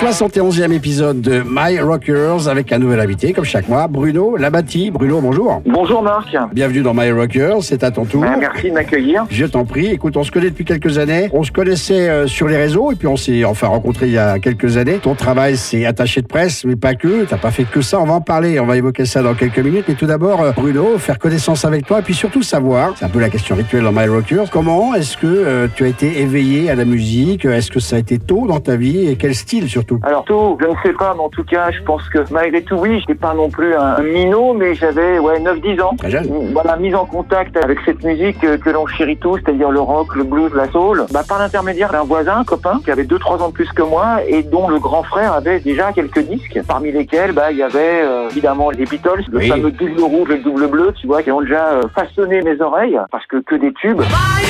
71e épisode de My Rockers avec un nouvel invité, comme chaque mois, Bruno Labatti. Bruno, bonjour. Bonjour Marc. Bienvenue dans My Rockers, c'est à ton tour. Merci de m'accueillir. Je t'en prie. Écoute, on se connaît depuis quelques années. On se connaissait sur les réseaux et puis on s'est rencontrés il y a quelques années. Ton travail, c'est attaché de presse, mais pas que. T'as pas fait que ça. On va en parler. On va évoquer ça dans quelques minutes. Mais tout d'abord, Bruno, faire connaissance avec toi et puis surtout savoir, c'est un peu la question rituelle dans My Rockers, comment est-ce que tu as été éveillé à la musique? Est-ce que ça a été tôt dans ta vie et quel style surtout? Alors tôt, je ne sais pas, mais en tout cas, je pense que malgré tout, oui, je n'étais pas non plus un minot, mais j'avais 9-10 ans. Très jeune. Voilà, mise en contact avec cette musique que l'on chérit tous, c'est-à-dire le rock, le blues, la soul, par l'intermédiaire d'un voisin, un copain, qui avait 2-3 ans de plus que moi et dont le grand frère avait déjà quelques disques, parmi lesquels il y avait évidemment les Beatles, le fameux double rouge et le double bleu, tu vois, qui ont déjà façonné mes oreilles, parce que des tubes.